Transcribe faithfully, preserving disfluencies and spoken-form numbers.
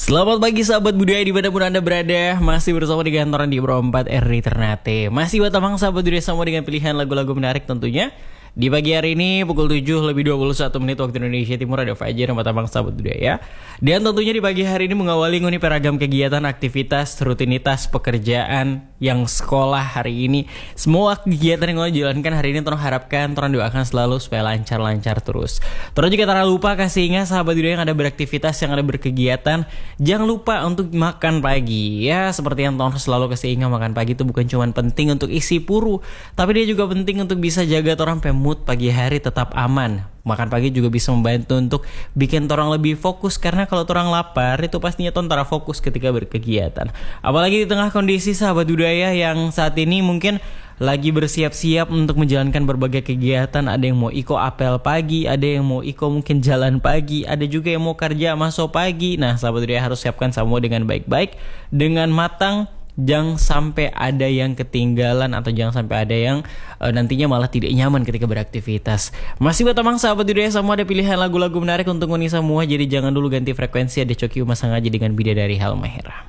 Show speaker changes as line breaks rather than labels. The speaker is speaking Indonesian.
Selamat pagi sahabat budaya dimanapun Anda berada. Masih bersama dengan Randy Bro empat Eri Ternate. Masih buat abang sahabat budaya semua dengan pilihan lagu-lagu menarik tentunya. Di pagi hari ini pukul tujuh lebih dua puluh satu menit waktu Indonesia Timur ada Fajar buat abang sahabat budaya. Dan tentunya di pagi hari ini mengawali nguni beragam kegiatan, aktivitas, rutinitas, pekerjaan yang sekolah hari ini. Semua kegiatan yang lo jalankan hari ini tolong harapkan, tolong doakan selalu supaya lancar-lancar terus. Terus juga tak lupa kasih ingat sahabat budaya yang ada beraktivitas, yang ada berkegiatan, jangan lupa untuk makan pagi. Ya seperti yang tolong selalu kasih ingat, makan pagi itu bukan cuma penting untuk isi puru, tapi dia juga penting untuk bisa jaga orang mood pagi hari tetap aman. Makan pagi juga bisa membantu untuk bikin orang lebih fokus, karena kalau orang lapar itu pastinya orang fokus ketika berkegiatan. Apalagi di tengah kondisi sahabat budaya yang saat ini mungkin lagi bersiap-siap untuk menjalankan berbagai kegiatan. Ada yang mau iko apel pagi, ada yang mau iko mungkin jalan pagi, ada juga yang mau kerja masuk pagi. Nah sahabat budaya harus siapkan semua dengan baik-baik, dengan matang. Jangan sampai ada yang ketinggalan atau jangan sampai ada yang uh, nantinya malah tidak nyaman ketika beraktivitas. Masih buat abang sahabat budaya semua ada pilihan lagu-lagu menarik untuk nguni semua. Jadi jangan dulu ganti frekuensi, ada Coki Uma Sengaja dengan Bidadari Halmahera.